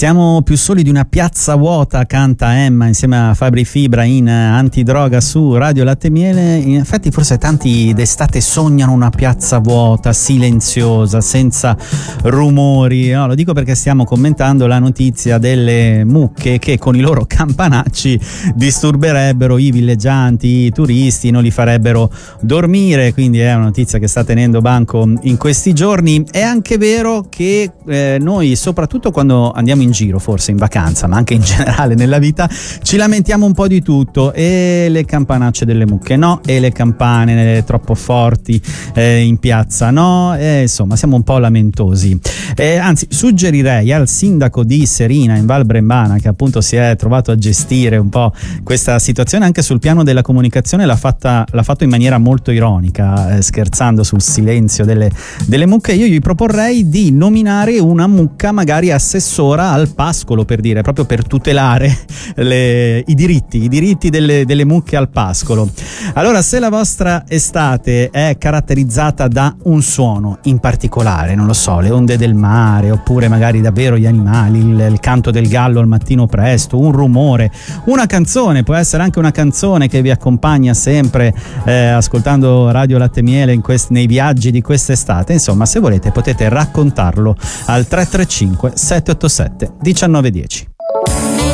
Siamo più soli di una piazza vuota, canta Emma insieme a Fabri Fibra in Antidroga su Radio Latte e Miele. In effetti forse tanti d'estate sognano una piazza vuota, silenziosa, senza rumori, no? Lo dico perché stiamo commentando la notizia delle mucche che con i loro campanacci disturberebbero i villeggianti, i turisti, non li farebbero dormire, quindi è una notizia che sta tenendo banco in questi giorni. È anche vero che noi, soprattutto quando andiamo in giro, forse in vacanza, ma anche in generale nella vita, ci lamentiamo un po' di tutto, e le campanacce delle mucche no, e le campane troppo forti in piazza no, e insomma siamo un po' lamentosi. Anzi, suggerirei al sindaco di Serina in Val Brembana, che appunto si è trovato a gestire un po' questa situazione anche sul piano della comunicazione, l'ha fatto in maniera molto ironica, scherzando sul silenzio delle mucche. Io gli proporrei di nominare una mucca magari assessora al pascolo, per dire, proprio per tutelare i diritti delle mucche al pascolo. Allora, se la vostra estate è caratterizzata da un suono in particolare, non lo so, le onde del mare, oppure magari davvero gli animali, il canto del gallo al mattino presto, un rumore, una canzone, può essere anche una canzone che vi accompagna sempre ascoltando Radio Latte e Miele nei viaggi di quest'estate, insomma, se volete potete raccontarlo al 335 787 1910.